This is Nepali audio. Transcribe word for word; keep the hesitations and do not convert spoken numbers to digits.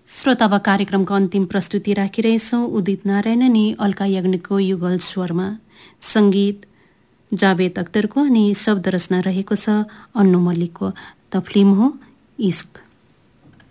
श्रोता, अब कार्यक्रमको अन्तिम प्रस्तुति राखिरहेछौँ उदित नारायण अनि अल्का याग्निकको युगल स्वरमा। सङ्गीत जावेद अख्तरको अनि शब्द रचना रहेको छ अन्नु मल्लिकको। त फिल्म हो इश्क।